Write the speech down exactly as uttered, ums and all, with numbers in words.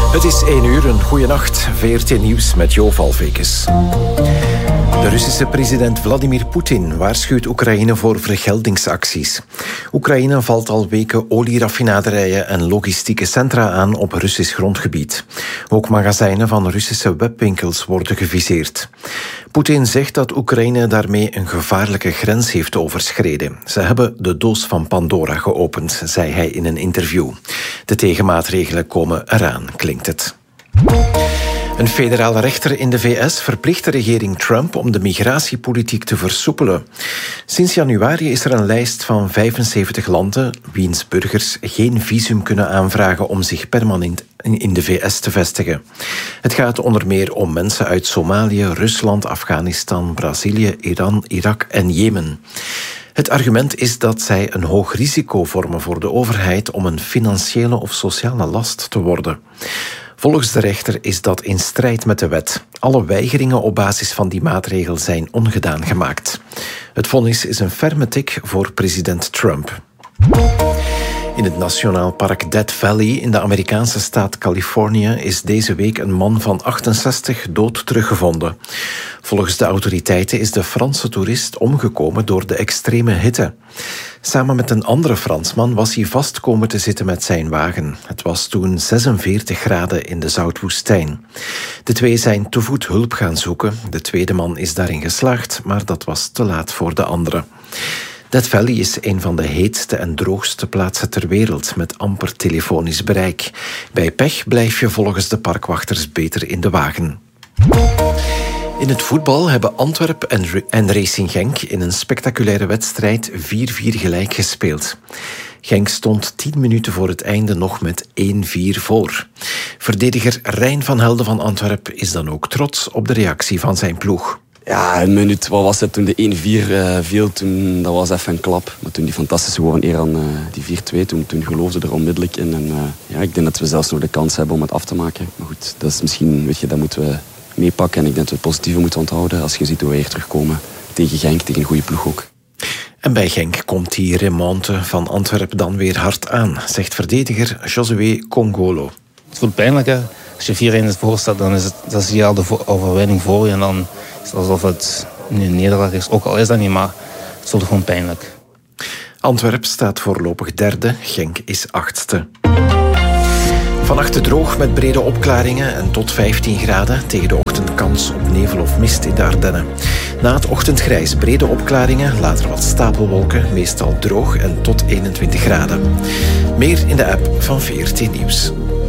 Het is één uur, een goeie nacht. V R T Nieuws met Jo Valvekes. De Russische president Vladimir Poetin waarschuwt Oekraïne voor vergeldingsacties. Oekraïne valt al weken olieraffinaderijen en logistieke centra aan op Russisch grondgebied. Ook magazijnen van Russische webwinkels worden geviseerd. Poetin zegt dat Oekraïne daarmee een gevaarlijke grens heeft overschreden. Ze hebben de doos van Pandora geopend, zei hij in een interview. De tegenmaatregelen komen eraan, klinkt het. Een federale rechter in de V S verplicht de regering Trump om de migratiepolitiek te versoepelen. Sinds januari is er een lijst van vijfenzeventig landen wiens burgers geen visum kunnen aanvragen om zich permanent in de V S te vestigen. Het gaat onder meer om mensen uit Somalië, Rusland, Afghanistan, Brazilië, Iran, Irak en Jemen. Het argument is dat zij een hoog risico vormen voor de overheid om een financiële of sociale last te worden. Volgens de rechter is dat in strijd met de wet. Alle weigeringen op basis van die maatregel zijn ongedaan gemaakt. Het vonnis is een ferme tik voor president Trump. In het Nationaal Park Death Valley in de Amerikaanse staat Californië is deze week een man van achtenzestig dood teruggevonden. Volgens de autoriteiten is de Franse toerist omgekomen door de extreme hitte. Samen met een andere Fransman was hij vast komen te zitten met zijn wagen. Het was toen zesenveertig graden in de zoutwoestijn. De twee zijn te voet hulp gaan zoeken. De tweede man is daarin geslaagd, maar dat was te laat voor de andere. Death Valley is een van de heetste en droogste plaatsen ter wereld, met amper telefonisch bereik. Bij pech blijf je volgens de parkwachters beter in de wagen. In het voetbal hebben Antwerp en, en Racing Genk in een spectaculaire wedstrijd vier vier gelijk gespeeld. Genk stond tien minuten voor het einde nog met één vier voor. Verdediger Rijn van Helden van Antwerp is dan ook trots op de reactie van zijn ploeg. Ja, een minuut, wat was het toen de één vier uh, viel, toen, dat was even een klap. Maar toen die fantastische goal van Eran, uh, die vier twee, toen, toen geloofde er onmiddellijk in. En uh, ja, ik denk dat we zelfs nog de kans hebben om het af te maken. Maar goed, dat is misschien, weet je, dat moeten we meepakken. En ik denk dat we het positieve moeten onthouden als je ziet hoe we hier terugkomen tegen Genk, tegen een goede ploeg ook. En bij Genk komt die remonte van Antwerpen dan weer hard aan, zegt verdediger Josué Kongolo. Het voelt pijnlijk, hè. Als je vier één voor staat, dan is het, dan zie je al de overwinning voor je. En dan is het alsof het nu een nederlaag is. Ook al is dat niet, maar het voelt gewoon pijnlijk. Antwerp staat voorlopig derde, Genk is achtste. Vannacht droog met brede opklaringen en tot vijftien graden. Tegen de ochtend kans op nevel of mist in de Ardennen. Na het ochtendgrijs brede opklaringen, later wat stapelwolken, meestal droog en tot eenentwintig graden. Meer in de app van V R T Nieuws.